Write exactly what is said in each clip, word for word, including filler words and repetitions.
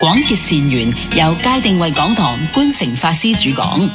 廣結善緣，由界定為講堂觀誠法師主講。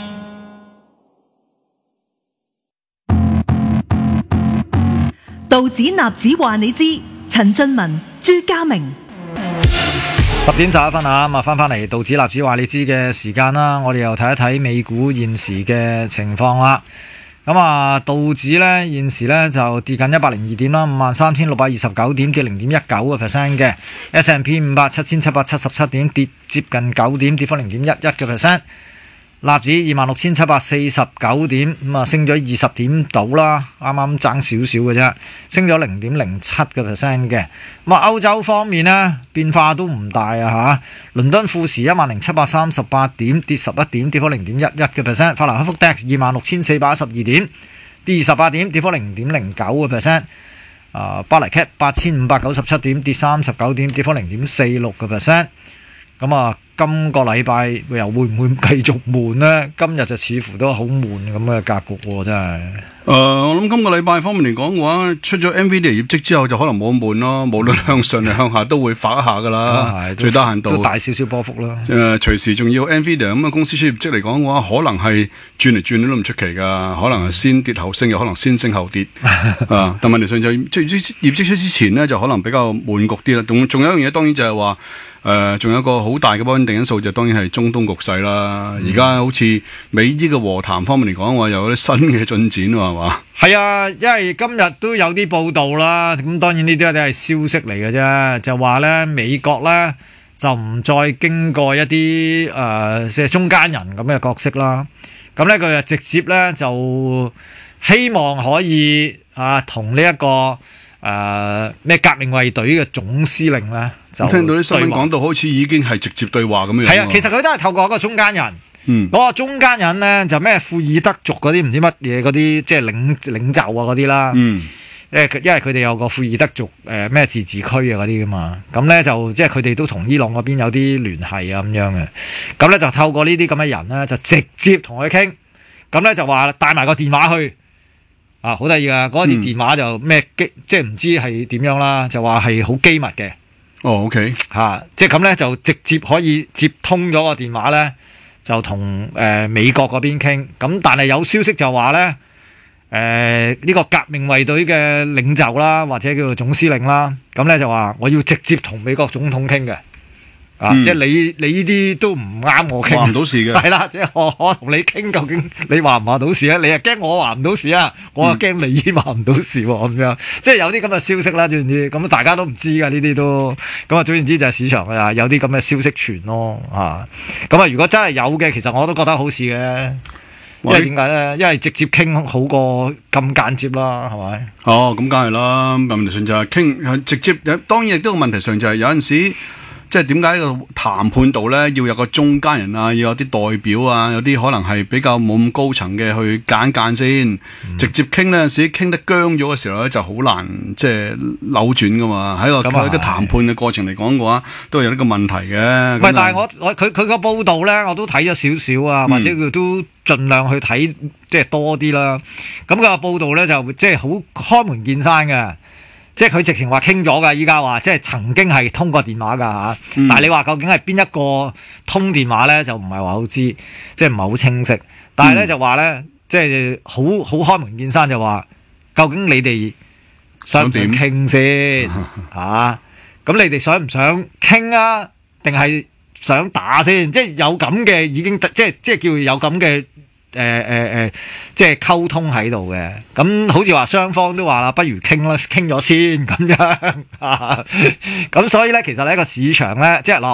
道指納指話你知，陳俊文、朱家明。 十點十一分啊，咁啊翻翻嚟道指納指話你知嘅時間啦，我哋又睇一睇美股現時嘅情況啦。咁啊，道指咧現時咧就跌緊一百零二點啦，五萬三千六百二十九點，跌零點一九個 percent 嘅。S and P 五百七千七百七十七點，跌接近九點，跌幅零點一一個 percent。納指二萬六千七百四十九點，咁啊升咗二十點到啦，啱啱爭少少嘅啫，升咗零點零七個 percent 嘅。咁啊，歐洲方面呢，變化都唔大啊嚇。倫敦富時一萬零七百三十八點，跌十一點，跌幅零點一一個 percent。法蘭克福 D A X 二萬六千四百一十二點，跌二十八點，跌幅零點零九個 percent。啊，巴黎 C A T 八千五百九十七點，跌三十九點，跌幅零點四六個 percent。咁啊，今個禮拜又會唔會繼續悶呢？今日就似乎都好悶咁嘅格局喎，真係。 誒、呃，我諗今個禮拜方面嚟講嘅話，出咗 Nvidia 業績之後就可能冇咁悶咯，無論向上定向下都會發一下噶啦，啊、最低限度都大少少波幅啦。 誒、呃，隨時仲要 Nvidia 咁嘅公司出業績嚟講嘅話，可能係轉嚟轉都唔出奇噶，可能係先跌後升，又可能先升後跌啊。但問題上就即係業績出之前呢，就可能比較悶局啲啦。仲仲有一樣嘢，當然就係話誒，仲、呃、有一個好大嘅不穩定因素，就當然係中東局勢啦。而家、嗯、好似美伊嘅和談方面嚟講嘅話，又有啲新嘅進展喎，係嘛？ 係啊，因為今日都有啲報道啦，咁當然呢啲一定係消息嚟嘅啫，就話咧美國咧就唔再經過一啲誒即係中間人咁嘅角色啦，咁咧佢就直接咧就希望可以啊同呢一個誒咩、呃、革命衛隊嘅總司令咧就聽到啲新聞講到好似已經係直接對話咁樣。 係啊，其實佢都係透過一個中間人。嗯，嗰個中間人咧就咩庫爾德族嗰啲唔知乜嘢嗰啲即係領領袖啊嗰啲啦，嗯，因為因為佢哋有個庫爾德族誒咩、呃、自治區啊嗰啲噶嘛，咁咧就即係佢哋都同伊朗嗰邊有啲聯繫啊咁樣嘅，咁咧就透過呢啲咁嘅人咧就直接同佢傾，咁咧就話帶埋個電話去，啊好得意啊，嗰啲電話就咩機即係唔知係點樣啦，就話係好機密嘅， 哦 OK 吓、啊，即係咁咧就直接可以接通咗個電話咧。就同誒、呃、美國嗰邊傾，咁但係有消息就話咧，誒、呃、呢、這個革命衛隊嘅領袖啦，或者叫做總司令啦，咁咧就話我要直接同美國總統傾嘅，啊，嗯、即係你你呢啲都唔啱我傾， 話唔到事嘅， 係啦，即係我我同你傾，究竟你話唔話到事啊？你又驚我話唔到事啊？我又驚你話唔到事喎，咁樣，即係有啲咁嘅消息啦，總之咁大家都唔知㗎呢啲都，咁啊總言之就係市場啊有啲咁嘅消息傳咯，啊，咁啊如果真係有嘅，其實我都覺得好事嘅，因為點解咧？因為直接傾好過咁間接啦，係咪？哦， 咁梗係啦，問題上就係傾直接，當然亦都問題上就係有陣時。即係點解個談判度咧要有個中間人啊，要有啲代表啊，有啲可能係比較冇咁高層嘅去間間先，嗯、直接傾咧，有陣時傾得僵咗嘅時候咧就好難即係扭轉噶嘛。喺個喺個談判嘅過程嚟講嘅話，都係有呢個問題嘅。唔係，但係我我佢佢個報道咧，我都睇咗少少啊，或者佢都盡量去睇即係多啲啦。咁、個報道咧就即係好開門見山嘅。即係佢直情話傾咗㗎，依家話即係曾經係通過電話㗎嚇，嗯、但係你話究竟係邊一個通電話咧，就唔係話好知，即係唔係好清晰。但係咧、嗯、就話咧，即係好好開門見山就話，究竟你哋想唔想傾先嚇？咁你哋想唔想傾啊？定係想打先？即係有咁嘅已經，即係即係叫有咁嘅。誒誒誒，即係溝通喺度嘅，咁好似話雙方都話啦，不如傾啦，傾咗先咁樣啊，咁所以咧，其實呢個市場咧，即係嗱。